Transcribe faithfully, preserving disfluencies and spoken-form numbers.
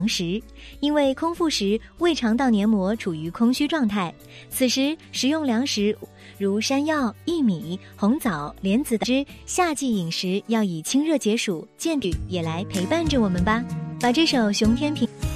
食，因为空腹时胃肠道黏膜处于空虚状态，此时食用凉食如山药、薏米、红枣、莲子之夏季饮食要以清热解暑、健脾也来陪伴着我们吧。把这首熊天平